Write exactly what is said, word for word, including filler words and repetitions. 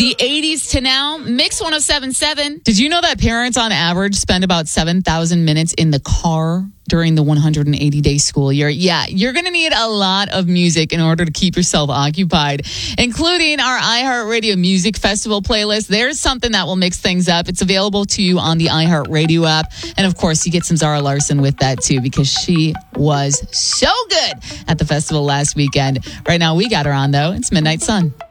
The eighties to now, Mix one oh seven point seven. Did you know that parents on average spend about seven thousand minutes in the car during the one hundred eighty day school year? Yeah, you're going to need a lot of music in order to keep yourself occupied, including our iHeartRadio Music Festival playlist. There's something that will mix things up. It's available to you on the iHeartRadio app. And of course, you get some Zara Larson with that too, because she was so good at the festival last weekend. Right now, we got her on though. It's Midnight Sun.